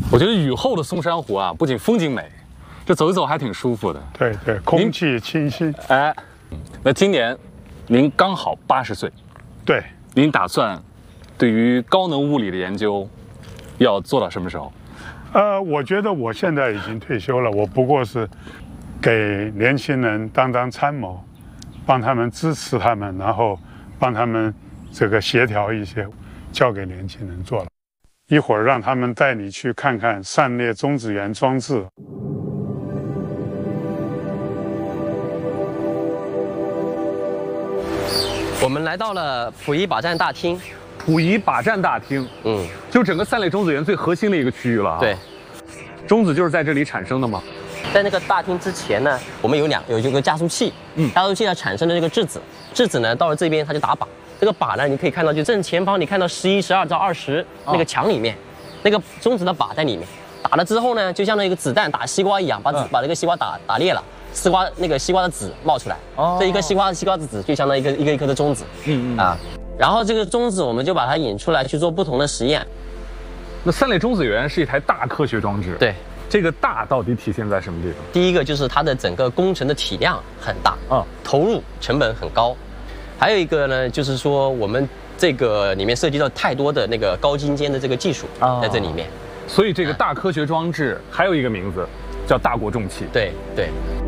我觉得雨后的松山湖啊，不仅风景美，这走一走还挺舒服的。 对对，空气清新。 哎，那今年您刚好80岁， 对， 您打算对于高能物理的研究要做到什么时候？ 我觉得我现在已经退休了，我不过是给年轻人当参谋，帮他们支持他们，然后帮他们这个协调一些，交给年轻人做了。一会儿让他们带你去看看散列中子源装置。 我们来到了溥仪靶战大厅。 溥仪靶战大厅，就整个散列中子源最核心的一个区域了啊。 对， 中子就是在这里产生的吗？ 在那个大厅之前呢，我们有一个加速器，加速器呢产生的这个质子，质子呢到了这边它就打靶，这个靶呢你可以看到就正前方，你看到11、12到20那个墙里面，那个中子的靶在里面，打了之后呢，就像那个子弹打西瓜一样，把那个西瓜打裂了，西瓜的籽冒出来，这一颗西瓜的籽就相当于一颗的中子，然后这个中子我们就把它引出来去做不同的实验。 那散列中子源是一台大科学装置， 对。 这个大到底体现在什么地方？ 第一个就是它的整个工程的体量很大，投入成本很高。还有一个呢，就是说我们这个里面涉及到太多的那个高精尖的这个技术在这里面。 所以这个大科学装置还有一个名字，叫大国重器。 对对。